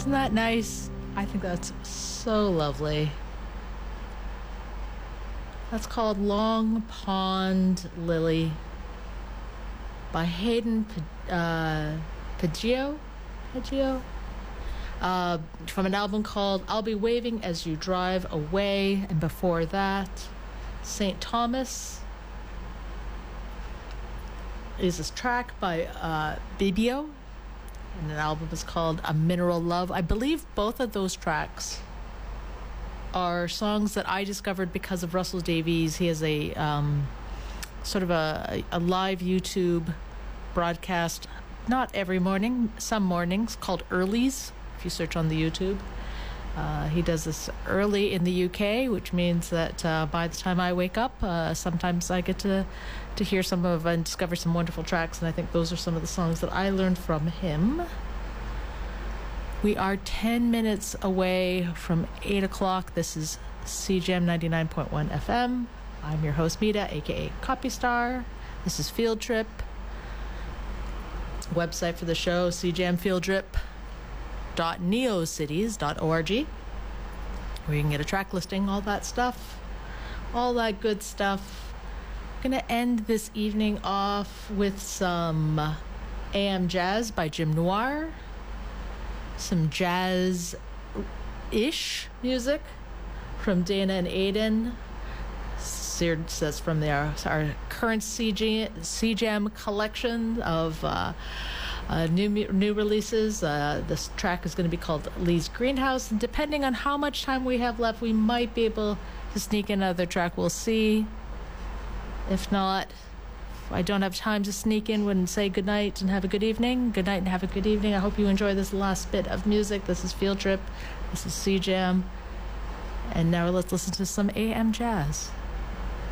Isn't that nice? I think that's so lovely. That's called Long Pond Lily by Hayden Pageau? From an album called I'll Be Waving As You Drive Away. And before that, St. Thomas is this track by Bibio. And the album is called A Mineral Love. I believe both of those tracks are songs that I discovered because of Russell Davies. He has a sort of a live YouTube broadcast, not every morning, some mornings, called Earlies, if you search on the YouTube. He does this early in the UK, which means that by the time I wake up, sometimes I get to hear some of and discover some wonderful tracks, and I think those are some of the songs that I learned from him. We are 10 minutes away from 8 o'clock. This is CJAM 99.1 FM. I'm your host, Mita, aka Copy Star. This is Field Trip. Website for the show, cjamfieldtrip.neocities.org, where you can get a track listing, all that stuff, all that good stuff. I'm going to end this evening off with some AM Jazz by Jim Noir, some jazz-ish music from Dana and Aiden. Seared says from our current CJAM collection of new releases. This track is going to be called Lee's Greenhouse, and depending on how much time we have left, we might be able to sneak in another track. We'll see. If not, if I don't have time to sneak in, wouldn't say good night and have a good evening. Good night and have a good evening. I hope you enjoy this last bit of music. This is Field Trip. This is CJAM. And now let's listen to some AM Jazz.